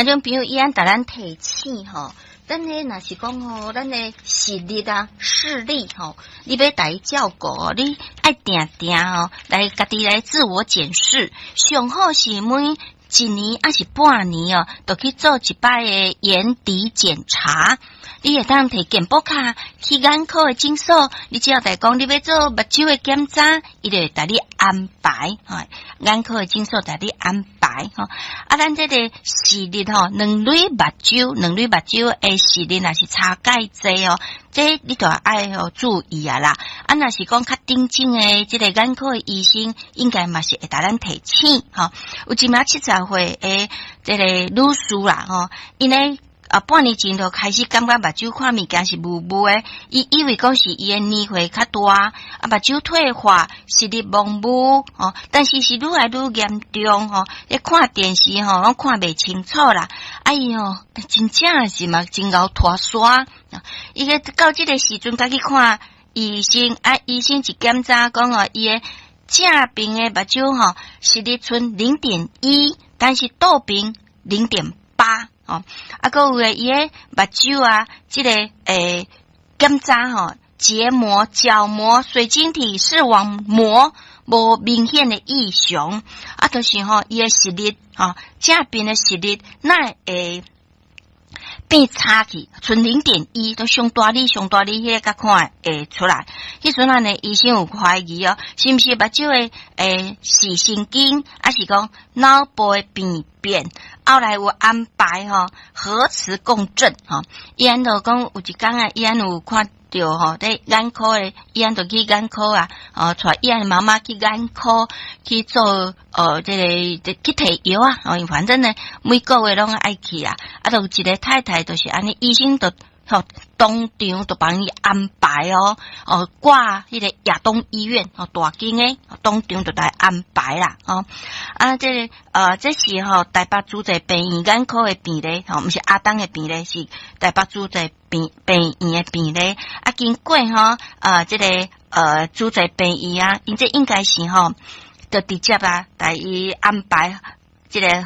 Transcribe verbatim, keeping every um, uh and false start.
听众朋友，伊安甲咱提醒吼，咱呢若是讲吼，咱的视力啊、视力吼，你要来照顾哦，你爱定定吼，来家己来自我检视，上好是每一年还是半年哦，都去做一摆的眼底检查。你会当摕健保卡去眼科的诊所，你只要来讲你要做目睭的检查，伊就会带你安排，吼，眼科的诊所带你安排，吼。啊，咱这个视力吼，两类目睭，两类目睭的视力若是差介济哦，这你都要爱哦注意啊啦。啊，若是讲较顶尖的这个眼科的医生，应该嘛是会带咱提醒，吼。有一名七十岁的这个女士啦，吼，因为啊，半年前就开始感觉目睭看物件是雾雾诶，伊以为讲是伊诶年岁较大，啊目睭退化，视力模糊哦，但是是愈来愈严重吼，咧看电视吼，拢看袂清楚啦，哎哟，真正是嘛真熬拖刷，伊个到即个时阵，甲去看医生，啊医生一检查讲哦，伊诶正边诶目睭吼视力剩零点一，但是倒边零点八。哦，啊，个有诶，伊诶目睭啊，即、这个诶检查吼，结膜、角膜、水晶体、视网膜无明显诶异常，啊，就是吼伊诶视力吼，正边诶视力那会变差去，剩零点一，都上大哩上大哩，迄个甲看会出来。迄阵啊呢，医生有怀疑哦，是毋是目睭诶诶视神经，还是讲脑部诶病变？后来有安排吼核磁共振吼，伊安就讲有一工啊，伊安有看着吼，在眼科诶，伊安就去眼科啊，哦，带伊安妈妈去眼科去做呃，这个去摕药啊，哦，反正呢每个月拢爱去啊，啊，就有一个太太就是安尼，医生就吼当场就帮伊安排哦，哦挂迄个亚东医院哦，大间诶，当场就来安排啦，哦，啊，这个、呃，这是吼、哦、台北主治病院眼科诶病例，吼、哦，毋是阿东诶病例，是台北主治病病院诶病例，啊，经过吼、哦，呃，这个呃主治病院啊，因这应该是吼、哦，就直接啊，来伊安排这个。